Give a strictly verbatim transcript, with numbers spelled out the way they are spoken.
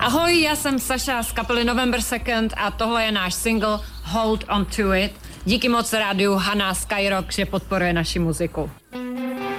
Ahoj, já jsem Saša z kapely November Second a tohle je náš single Hold On To It. Díky moc rádiu Hana Skyrock, že podporuje naši muziku.